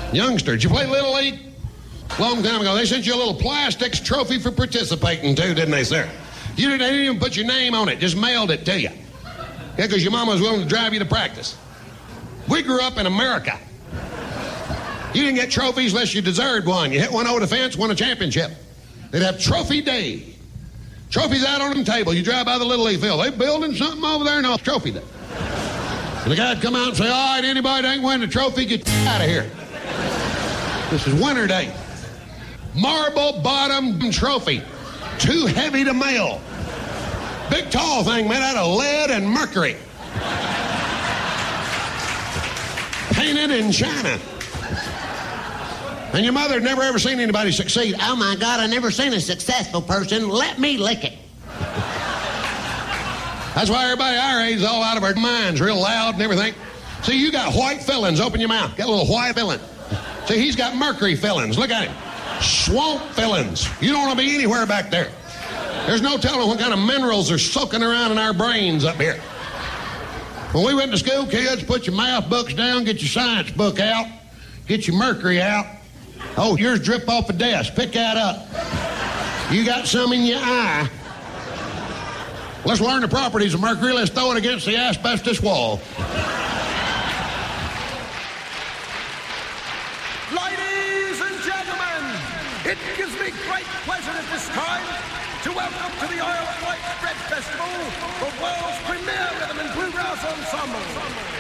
Youngster, did you play Little League? Long time ago, they sent you a little plastic trophy for participating, too, didn't they, sir? They didn't even put your name on it, just mailed it to you. Yeah, because your mama was willing to drive you to practice. We grew up in America. You didn't get trophies unless you deserved one. You hit one over the fence, won a championship. They'd have trophy day. Trophies out on the table. You drive by the Little League field. They building something over there, no, it's trophy day. And the guy'd come out and say, all right, anybody that ain't winning a trophy, get out of here. This is winter day. Marble bottom trophy. Too heavy to mail. Big tall thing made out of lead and mercury. Painted in China. And your mother had never ever seen anybody succeed. Oh my God, I never seen a successful person. Let me lick it. That's why everybody our age is all out of our minds, real loud and everything. See, you got white fillings. Open your mouth. Got a little white filling. See, he's got mercury fillings. Look at him. Swamp fillings. You don't want to be anywhere back there. There's no telling what kind of minerals are soaking around in our brains up here. When we went to school, kids, put your math books down, get your science book out, get your mercury out. Oh, yours drip off the desk. Pick that up. You got some in your eye. Let's learn the properties of mercury. Let's throw it against the asbestos wall. Ladies and gentlemen, it gives me great pleasure at this time to welcome to the Isle of Wight Bread Festival the world's premier rhythm and bluegrass ensemble.